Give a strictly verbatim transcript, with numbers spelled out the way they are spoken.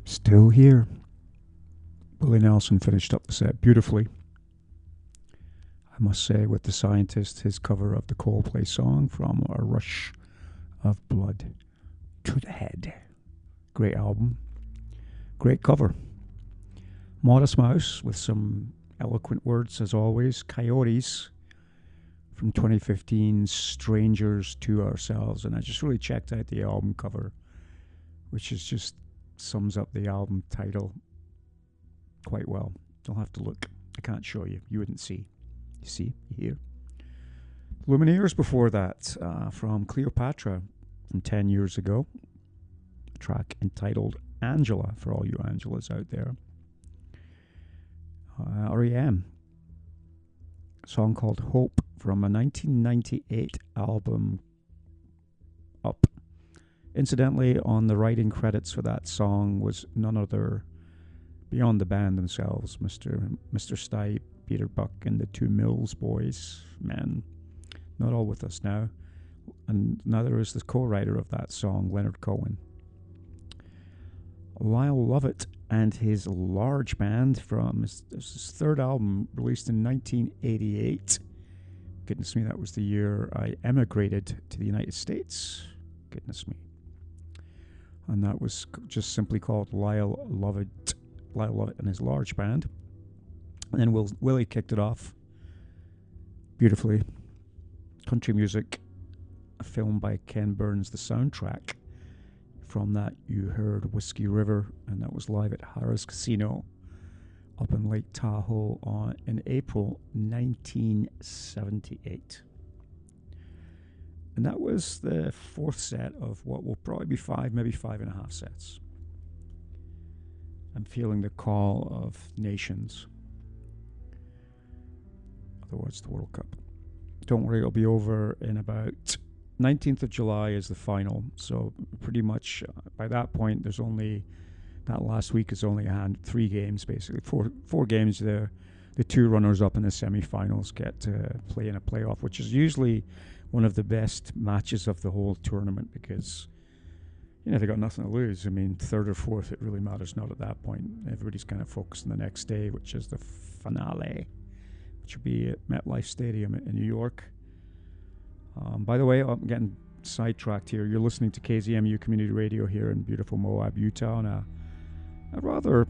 Still here. Willie Nelson finished up the set beautifully. I must say, with The Scientist, his cover of the Coldplay song from A Rush of Blood to the Head. Great album. Great cover. Modest Mouse with some eloquent words as always. Coyotes from twenty fifteen's Strangers to Ourselves. And I just really checked out the album cover, which is just sums up the album title quite well. You'll have to look. I can't show you. You wouldn't see. You see? You hear? Lumineers before that, uh, from Cleopatra from ten years ago. A track entitled Angela, for all you Angelas out there. Uh, R E M. A song called Hope from a nineteen ninety-eight album, Up. Incidentally, on the writing credits for that song was none other beyond the band themselves, Mister Mister Stipe, Peter Buck, and the two Mills boys, men, not all with us now. And neither is the co-writer of that song, Leonard Cohen. Lyle Lovett and his large band from his, his third album, released in nineteen eighty-eight. Goodness me, that was the year I emigrated to the United States. Goodness me. And that was just simply called Lyle Lovett, Lyle Lovett and his large band. And then Will, Willie kicked it off beautifully. Country music, a film by Ken Burns, the soundtrack. From that you heard Whiskey River, and that was live at Harrah's Casino up in Lake Tahoe on, in April nineteen seventy-eight. And that was the fourth set of what will probably be five, maybe five and a half sets. I'm feeling the call of nations. Otherwise, the World Cup. Don't worry, it'll be over in about nineteenth of July is the final. So pretty much uh, by that point, there's only, that last week is only a hand, three games basically. Four four games there. The two runners-up in the semi-finals get to play in a playoff, which is usually one of the best matches of the whole tournament because, you know, they got nothing to lose. I mean, third or fourth, it really matters not at that point. Everybody's kind of focused on the next day, which is the finale, which will be at MetLife Stadium in New York. Um, by the way, I'm getting sidetracked here. You're listening to K Z M U Community Radio here in beautiful Moab, Utah, on a, a rather